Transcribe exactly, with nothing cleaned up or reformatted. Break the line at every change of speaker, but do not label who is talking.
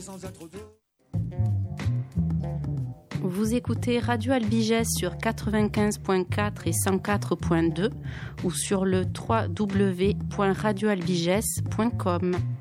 Vous écoutez Radio Albigès sur quatre-vingt-quinze virgule quatre et cent quatre virgule deux ou sur le w w w point radio albigès point com.